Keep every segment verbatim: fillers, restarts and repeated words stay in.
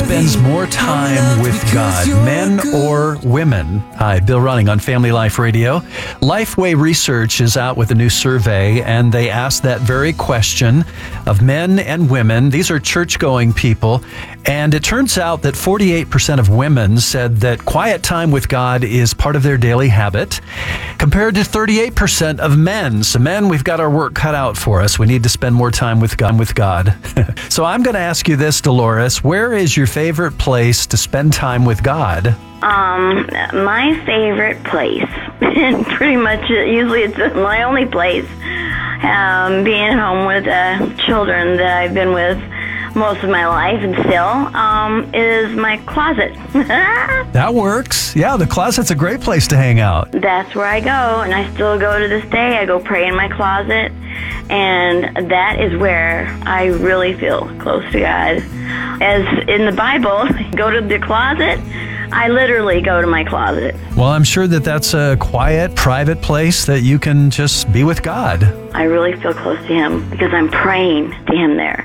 spends more time with God, men or women? Hi, Bill Running on Family Life Radio. Lifeway Research is out with a new survey, and they asked that very question of men and women. These are church-going people, and it turns out that forty-eight percent of women said that quiet time with God is part of their daily habit, compared to thirty-eight percent of men. So men, we've got our work cut out for us. We need to spend more time with God. With God. So I'm going to ask you this, Dolores. Where is your favorite place to spend time with God? Um, my favorite place, and pretty much usually it's my only place, um, being home with uh, children that I've been with most of my life and still, um, is my closet. That works. Yeah, the closet's a great place to hang out. That's where I go, and I still go to this day. I go pray in my closet, and that is where I really feel close to God. As in the Bible, go to the closet, I literally go to my closet. Well, I'm sure that that's a quiet, private place that you can just be with God. I really feel close to Him because I'm praying to Him there.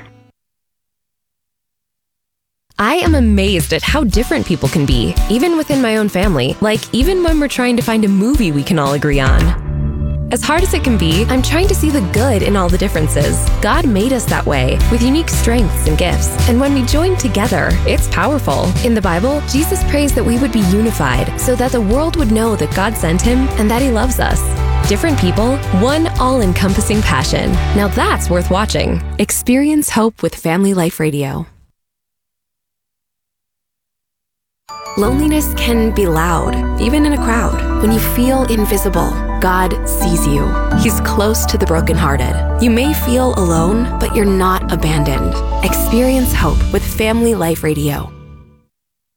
I am amazed at how different people can be, even within my own family. Like, even when we're trying to find a movie we can all agree on. As hard as it can be, I'm trying to see the good in all the differences. God made us that way, with unique strengths and gifts. And when we join together, it's powerful. In the Bible, Jesus prays that we would be unified so that the world would know that God sent Him and that He loves us. Different people, one all-encompassing passion. Now that's worth watching. Experience hope with Family Life Radio. Loneliness can be loud, even in a crowd. When you feel invisible, God sees you. He's close to the brokenhearted. You may feel alone, but you're not abandoned. Experience hope with Family Life Radio.